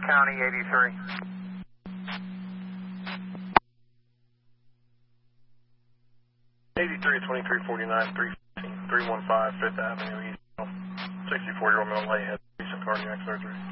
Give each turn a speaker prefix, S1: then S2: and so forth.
S1: County 83.
S2: 83 2349 315 Fifth Avenue East. 64-year-old male lay had recent cardiac surgery.